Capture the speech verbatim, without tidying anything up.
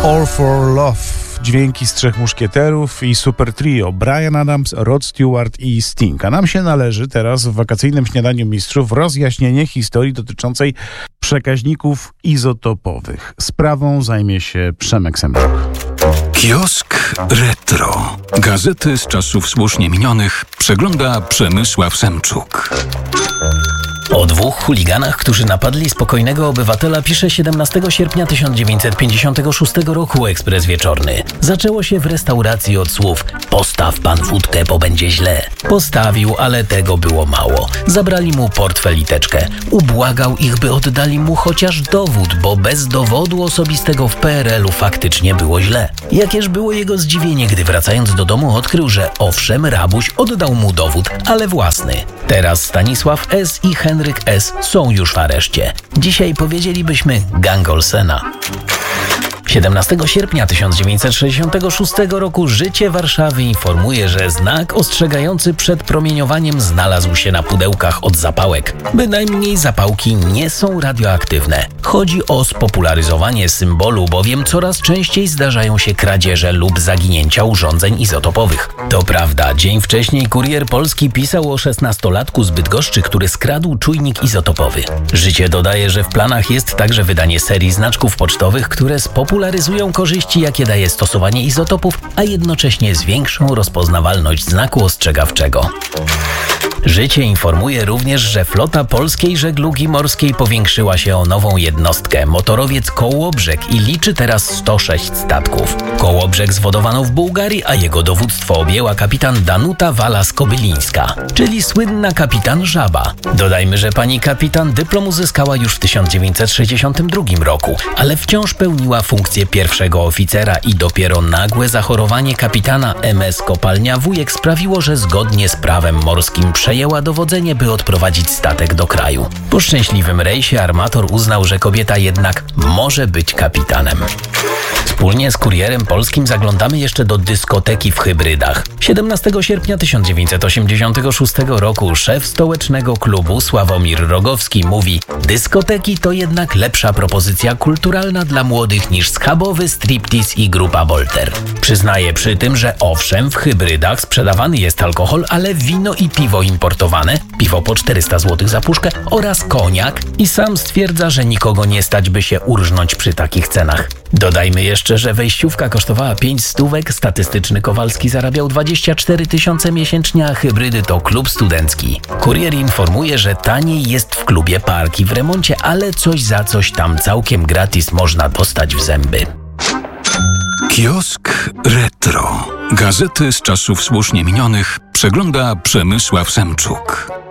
All for Love. Dźwięki z Trzech Muszkieterów i super trio Bryan Adams, Rod Stewart i Sting. A nam się należy teraz w wakacyjnym śniadaniu mistrzów rozjaśnienie historii dotyczącej przekaźników izotopowych. Sprawą zajmie się Przemek Semczuk. Kiosk Retro. Gazety z czasów słusznie minionych przegląda Przemysław Semczuk. O dwóch chuliganach, którzy napadli spokojnego obywatela, pisze siedemnastego sierpnia tysiąc dziewięćset pięćdziesiątego szóstego roku Ekspres Wieczorny. Zaczęło się w restauracji od słów: postaw pan wódkę, bo będzie źle. Postawił, ale tego było mało. Zabrali mu portfel i teczkę. Ubłagał ich, by oddali mu chociaż dowód, bo bez dowodu osobistego w P R L u faktycznie było źle. Jakież było jego zdziwienie, gdy wracając do domu odkrył, że owszem, rabuś oddał mu dowód, ale własny. Teraz Stanisław S. i Henryk S. są już w areszcie. Dzisiaj powiedzielibyśmy gang Olsena. siedemnastego sierpnia tysiąc dziewięćset sześćdziesiątego szóstego roku Życie Warszawy informuje, że znak ostrzegający przed promieniowaniem znalazł się na pudełkach od zapałek. Bynajmniej zapałki nie są radioaktywne. Chodzi o spopularyzowanie symbolu, bowiem coraz częściej zdarzają się kradzieże lub zaginięcia urządzeń izotopowych. To prawda, dzień wcześniej Kurier Polski pisał o szesnastolatku z Bydgoszczy, który skradł czujnik izotopowy. Życie dodaje, że w planach jest także wydanie serii znaczków pocztowych, które spopularyzują korzyści, jakie daje stosowanie izotopów, a jednocześnie zwiększą rozpoznawalność znaku ostrzegawczego. Życie informuje również, że flota polskiej żeglugi morskiej powiększyła się o nową jednostkę, motorowiec Kołobrzeg, i liczy teraz sto sześć statków. Kołobrzeg zwodowano w Bułgarii, a jego dowództwo objęła kapitan Danuta Walas-Kobylińska, czyli słynna kapitan Żaba. Dodajmy, że pani kapitan dyplom uzyskała już w tysiąc dziewięćset sześćdziesiątym drugim roku, ale wciąż pełniła funkcję pierwszego oficera i dopiero nagłe zachorowanie kapitana M S Kopalnia Wujek sprawiło, że zgodnie z prawem morskim przejęła dowodzenie, by odprowadzić statek do kraju. Po szczęśliwym rejsie armator uznał, że kobieta jednak może być kapitanem. Wspólnie z Kurierem Polskim zaglądamy jeszcze do dyskoteki w Hybrydach. siedemnastego sierpnia tysiąc dziewięćset osiemdziesiątego szóstego roku szef stołecznego klubu Sławomir Rogowski mówi: dyskoteki to jednak lepsza propozycja kulturalna dla młodych niż schabowy, striptease i grupa Volter. Przyznaje przy tym, że owszem, w Hybrydach sprzedawany jest alkohol, ale wino i piwo importowane, piwo po czterysta złotych za puszkę oraz koniak, i sam stwierdza, że nikogo nie stać, by się urżnąć przy takich cenach. Dodajmy jeszcze, że wejściówka kosztowała pięć stówek, statystyczny Kowalski zarabiał dwadzieścia cztery tysiące miesięcznie, a Hybrydy to klub studencki. Kurier informuje, że taniej jest w klubie Parki w remoncie, ale coś za coś tam całkiem gratis można dostać w zęby. Kiosk Retro. Gazety z czasów słusznie minionych przegląda Przemysław Semczuk.